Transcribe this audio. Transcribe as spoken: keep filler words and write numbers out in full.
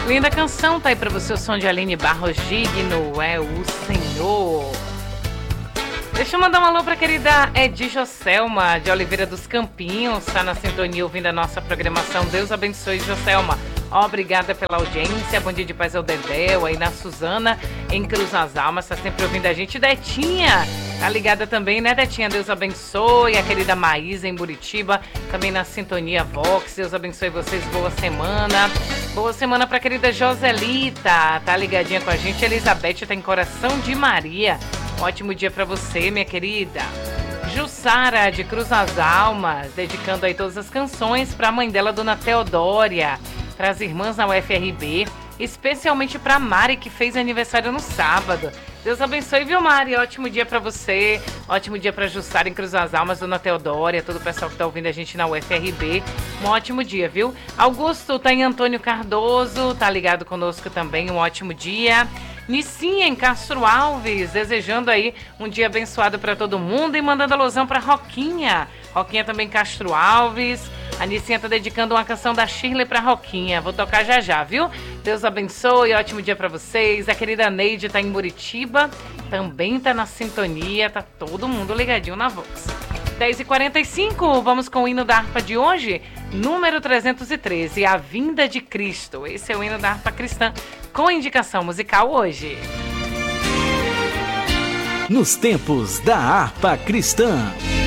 Linda canção, tá aí pra você o som de Aline Barros, digno é o Senhor. Deixa eu mandar um alô pra querida Edi Joselma, de Oliveira dos Campinhos, tá na sintonia ouvindo a nossa programação. Deus abençoe, Joselma. Obrigada pela audiência. Bom dia de paz ao Dedéu, aí na Suzana, em Cruz das Almas, tá sempre ouvindo a gente. Detinha, tá ligada também, né, Detinha? Deus abençoe. A querida Maísa, em Buritiba, também na sintonia Vox. Deus abençoe vocês, boa semana. Boa semana pra querida Joselita, tá ligadinha com a gente. Elizabeth tá em Coração de Maria. Um ótimo dia pra você, minha querida. Jussara, de Cruz das Almas, dedicando aí todas as canções pra mãe dela, Dona Teodória, para as irmãs na U F R B, especialmente pra Mari, que fez aniversário no sábado. Deus abençoe, viu, Mari? Ótimo dia pra você, ótimo dia pra Jussara em Cruz das Almas, Dona Teodória, todo o pessoal que tá ouvindo a gente na U F R B. Um ótimo dia, viu? Augusto tá em Antônio Cardoso, tá ligado conosco também, um ótimo dia. Nicinha em Castro Alves, desejando aí um dia abençoado para todo mundo e mandando alusão para Roquinha. Roquinha também em Castro Alves. A Nicinha tá dedicando uma canção da Shirley para Roquinha. Vou tocar já já, viu? Deus abençoe, ótimo dia para vocês. A querida Neide tá em Buritiba, também tá na sintonia, tá todo mundo ligadinho na Vox. dez e quarenta e cinco, vamos com o hino da harpa de hoje, número trezentos e treze, A Vinda de Cristo. Esse é o hino da harpa cristã, com indicação musical hoje. Nos tempos da harpa cristã.